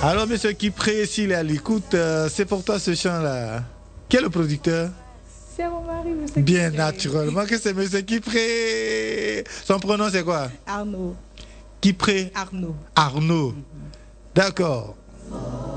Alors, monsieur Kipré, s'il est à l'écoute, c'est pour toi ce chant-là. Qui est le producteur? C'est mon mari, monsieur Bien Kipré. naturellement que c'est monsieur Kipré. Son prénom, c'est quoi? Arnaud. Kipré? Arnaud. Arnaud. D'accord.